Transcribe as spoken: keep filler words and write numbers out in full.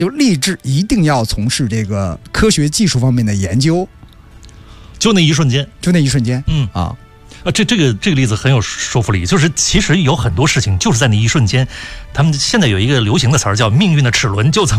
就立志一定要从事这个科学技术方面的研究。 就那一瞬间， 就那一瞬间， 嗯啊。 呃，这这个这个例子很有说服力，就是其实有很多事情就是在那一瞬间，他们现在有一个流行的词儿叫命运的齿轮，就这么